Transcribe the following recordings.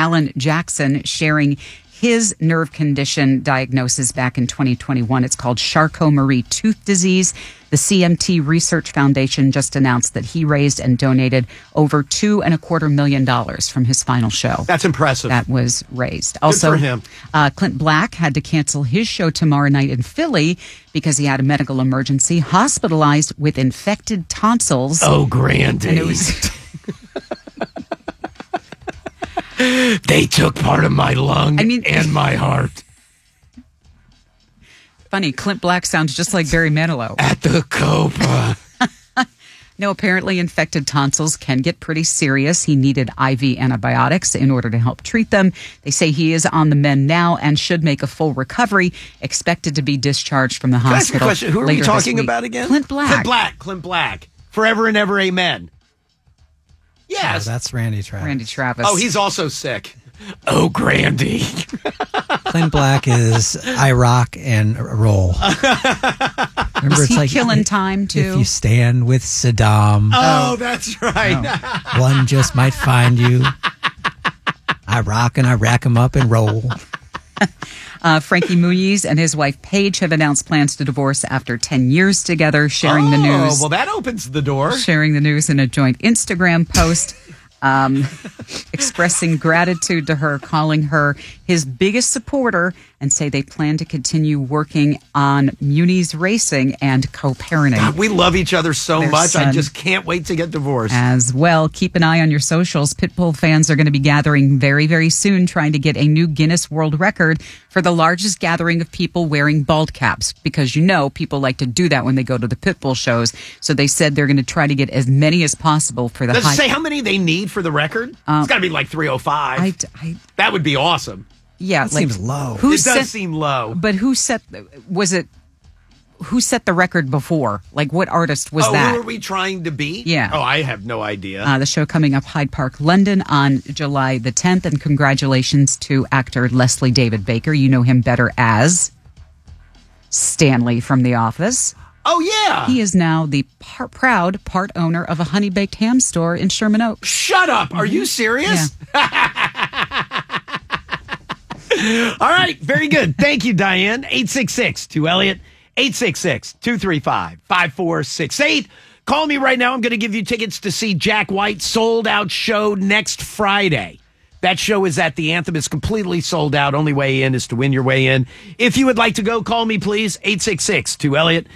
Alan Jackson, sharing his nerve condition diagnosis back in 2021. It's called Charcot-Marie tooth disease. The CMT Research Foundation just announced that he raised and donated over $2.25 million from his final show. That's impressive. That was raised. Also, good for him. Clint Black had to cancel his show tomorrow night in Philly because he had a medical emergency, hospitalized with infected tonsils. Oh, Grandy. And it was... They took part of my lung and my heart. Funny, Clint Black sounds just like Barry Manilow. At the Copa. No, apparently infected tonsils can get pretty serious. He needed IV antibiotics in order to help treat them. They say he is on the mend now and should make a full recovery, expected to be discharged from the hospital. Can I ask you a question? Who are we talking about again? Clint Black. Clint Black. Forever and ever, amen. Yes. Oh, that's Randy Travis. Randy Travis. Oh, he's also sick. Oh, Grandy. Clint Black is I rock and roll. Remember, is he killing time, too? If you stand with Saddam. Oh, that's right. No. One just might find you. I rock and I rack him up and roll. Frankie Muniz and his wife Paige have announced plans to divorce after 10 years together, sharing the news. Oh, well, that opens the door. Sharing the news in a joint Instagram post, expressing gratitude to her, calling her his biggest supporter, and say they plan to continue working on Muniz Racing and co-parenting. God, we love each other so Their much. I son just can't wait to get divorced. as well. Keep an eye on your socials. Pitbull fans are going to be gathering very, very soon, trying to get a new Guinness World Record for the largest gathering of people wearing bald caps, because people like to do that when they go to the Pitbull shows. So they said they're going to try to get as many as possible for the Does it say how many they need for the record? It's got to be like 305. That would be awesome. Yeah, that seems low. It does seem low. But who set the record before? Like, what artist was that? Who are we trying to be? Yeah. Oh, I have no idea. The show coming up Hyde Park, London on July the 10th. And congratulations to actor Leslie David Baker. You know him better as Stanley from The Office. Oh, yeah. He is now the proud part owner of a Honey Baked Ham store in Sherman Oaks. Shut up. Are you serious? Yeah. All right. Very good. Thank you, Diane. 866-2-ELLIOT. 866-235-5468. Call me right now. I'm going to give you tickets to see Jack White's sold-out show next Friday. That show is at the Anthem. It's completely sold out. Only way in is to win your way in. If you would like to go, call me, please. 866-2-ELLIOT.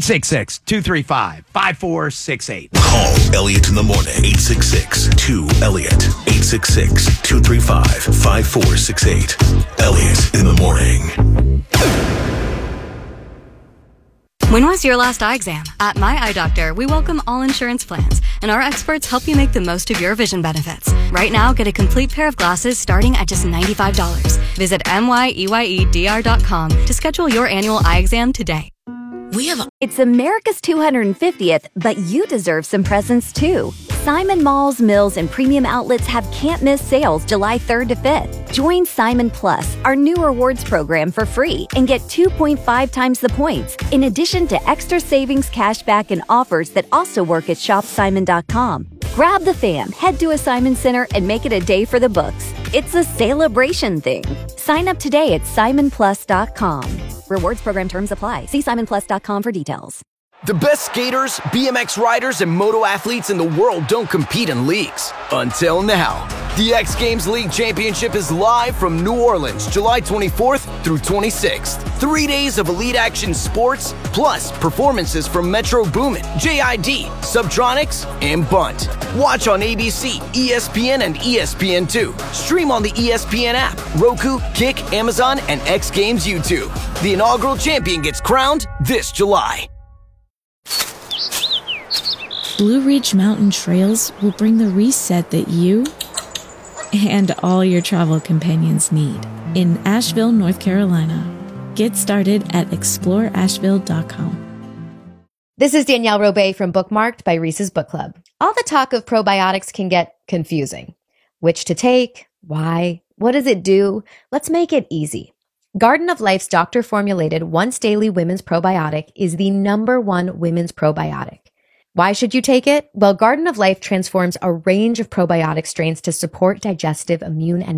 866-235-5468. Call Elliot in the morning. 866-2-ELLIOT. 866-235-5468. Elliot in the morning. When was your last eye exam? At My Eye Doctor, we welcome all insurance plans, and our experts help you make the most of your vision benefits. Right now, get a complete pair of glasses starting at just $95. Visit myeyedr.com to schedule your annual eye exam today. It's America's 250th, but you deserve some presents too. Simon Malls, Mills, and Premium Outlets have can't-miss sales July 3rd to 5th. Join Simon Plus, our new rewards program, for free and get 2.5 times the points, in addition to extra savings, cashback, and offers that also work at shopsimon.com. Grab the fam, head to a Simon Center, and make it a day for the books. It's a celebration thing. Sign up today at simonplus.com. Rewards program terms apply. See simonplus.com for details. The best skaters, BMX riders, and moto athletes in the world don't compete in leagues. Until now. The X Games League Championship is live from New Orleans, July 24th through 26th. 3 days of elite action sports, plus performances from Metro Boomin, JID, Subtronics, and Bunt. Watch on ABC, ESPN, and ESPN2. Stream on the ESPN app, Roku, Kick, Amazon, and X Games YouTube. The inaugural champion gets crowned this July. Blue Ridge Mountain Trails will bring the reset that you and all your travel companions need in Asheville, North Carolina. Get started at exploreasheville.com. This is Danielle Robay from Bookmarked by Reese's Book Club. All the talk of probiotics can get confusing. Which to take? Why? What does it do? Let's make it easy. Garden of Life's doctor-formulated once-daily women's probiotic is the #1 women's probiotic. Why should you take it? Well, Garden of Life transforms a range of probiotic strains to support digestive, immune, and